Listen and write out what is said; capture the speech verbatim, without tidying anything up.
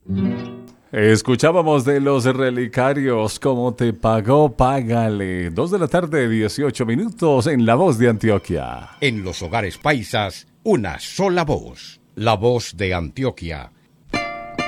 Escuchábamos de Los Relicarios, como te pagó, págale. Dos de la tarde, dieciocho minutos, en La Voz de Antioquia. En los hogares paisas, una sola voz, la voz de Antioquia.